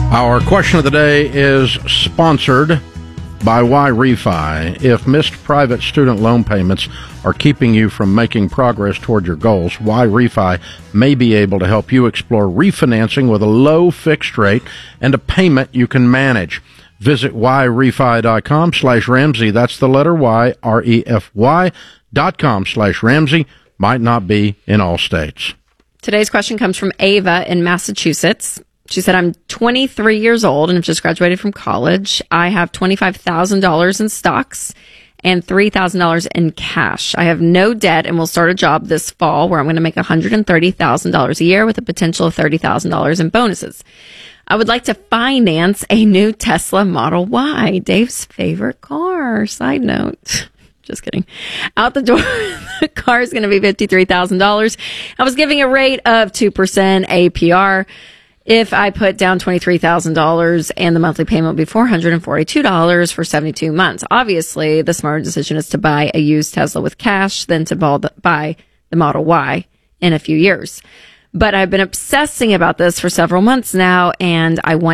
Our question of the day is sponsored by YRefi. If missed private student loan payments are keeping you from making progress toward your goals, YRefi may be able to help you explore refinancing with a low fixed rate and a payment you can manage. Visit yrefi.com/Ramsey. That's the letter Y, REFY.com/Ramsey. Might not be in all states. Today's question comes from Ava in Massachusetts. She said, I'm 23 years old and have just graduated from college. I have $25,000 in stocks and $3,000 in cash. I have no debt and will start a job this fall where I'm going to make $130,000 a year with a potential of $30,000 in bonuses. I would like to finance a new Tesla Model Y, Dave's favorite car. Side note. Just kidding. Out the door, the car is going to be $53,000. I was giving a rate of 2% APR. If I put down $23,000 and the monthly payment will be $442 for 72 months. Obviously, the smarter decision is to buy a used Tesla with cash than to buy the Model Y in a few years. But I've been obsessing about this for several months now, and I want